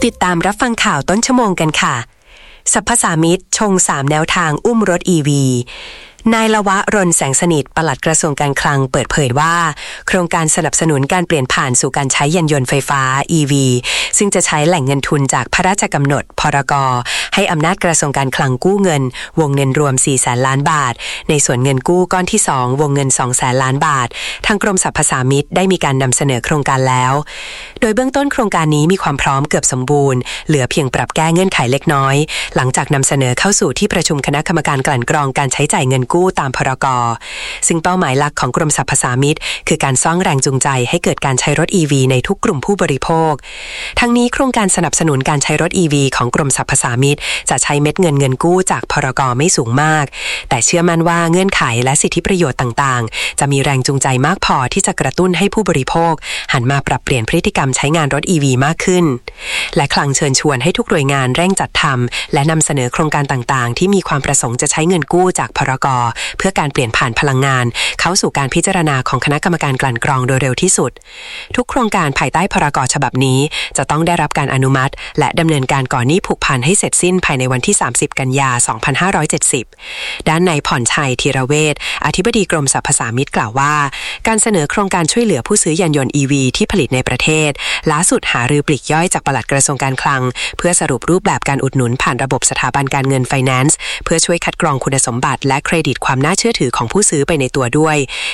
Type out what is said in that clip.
ติดตามรับฟังข่าวต้นชั่วโมงกันค่ะสรรพสามิตชง3แนวทางอุ้มรถ EV นายละวะรณแสงสนิทปลัดกระทรวงการคลังเปิดเผยว่าโครงการสนับสนุนการเปลี่ยนผ่านสู่การใช้ยานยนต์ไฟฟ้า EV ซึ่งจะใช้แหล่งเงินทุนจากพระราชกำหนดพรก.ให้อำนาจกระทรวงการคลังกู้เงินวงเงินรวม 400,000 ล้านบาทในส่วนเงินกู้ก้อนที่2วงเงิน 200,000 ล้านบาททางกรมสรรพสามิตได้มีการนำเสนอโครงการแล้วโดยเบื้องต้นโครงการนี้มีความพร้อมเกือบสมบูรณ์เหลือเพียงปรับแก้เงื่อนไขเล็กน้อยหลังจากนำเสนอเข้าสู่ที่ประชุมคณะกรรมการกลั่นกรองการใช้จ่ายเงินกู้ตามพรก.ซึ่งเป้าหมายหลักของกรมสรรพสามิตคือการสร้างแรงจูงใจให้เกิดการใช้รถ EV ในทุกกลุ่มผู้บริโภคทั้งนี้โครงการสนับสนุนการใช้รถ EV ของกรมสรรพสามิตจะใช้เม็ดเงินกู้จากพรก.ไม่สูงมากแต่เชื่อมั่นว่าเงื่อนไขและสิทธิประโยชน์ต่างๆจะมีแรงจูงใจมากพอที่จะกระตุ้นให้ผู้บริโภคหันมาปรับเปลี่ยนพฤติกรรมใช้งานรถ EV มากขึ้นและคลังเชิญชวนให้ทุกหน่วยงานเร่งจัดทำและนำเสนอโครงการต่างๆที่มีความประสงค์จะใช้เงินกู้จากพรก.เพื่อการเปลี่ยนผ่านพลังงานเข้าสู่การพิจารณาของคณะกรรมการกลั่นกรองโดยเร็วที่สุดทุกโครงการภายใต้พรก.ฉบับนี้จะต้องได้รับการอนุมัติและดำเนินการก่อนหนี้ผูกพันให้เสร็จสิ้นภายในวันที่30 กันยายน 2570ด้านนายผ่อนชัยธีรเวชอธิบดีกรมสรรพสามิตกล่าวว่าการเสนอโครงการช่วยเหลือผู้ซื้อยานยนต์ EV ที่ผลิตในประเทศล่าสุดหารือปลีกย่อยจากปลัดกระทรวงการคลังเพื่อสรุปรูปแบบการอุดหนุนผ่านระบบสถาบันการเงินไฟแนนซ์เพื่อช่วยคัดกรองคุณสมบัติและเครดิตความน่าเชื่อถือของผู้ซื้อไปในตัวด้วย